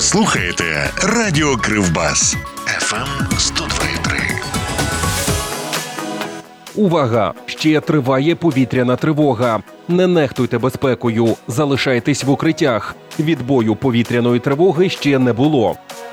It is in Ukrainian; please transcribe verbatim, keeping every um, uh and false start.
слухаєте Радіо Кривбас. еф ем сто два і три. Увага! Ще триває повітряна тривога. Не нехтуйте безпекою, залишайтесь в укриттях. Відбою повітряної тривоги ще не було.